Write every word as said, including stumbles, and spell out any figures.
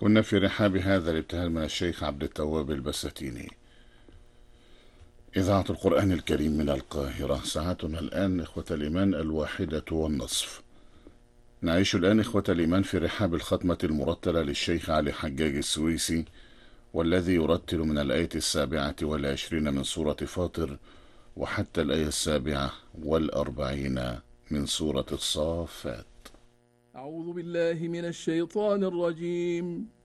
كنا في رحاب هذا الابتهال من الشيخ عبد التواب البساتيني. إذاعة القرآن الكريم من القاهرة. ساعتنا الآن إخوة الإيمان الواحدة والنصف. نعيش الآن إخوة الإيمان في رحاب الختمة المرتلة للشيخ علي حجاج السويسي، والذي يرتل من الآية السابعة والعشرين من سورة فاطر وحتى الآية السابعة والأربعين من سورة الصافات. أعوذ بالله من الشيطان الرجيم.